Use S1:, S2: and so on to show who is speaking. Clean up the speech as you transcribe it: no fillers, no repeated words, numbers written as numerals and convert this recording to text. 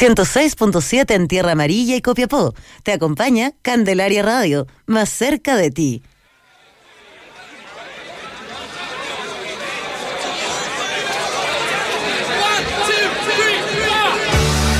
S1: 106.7 en Tierra Amarilla y Copiapó. Te acompaña Candelaria Radio, más cerca de ti.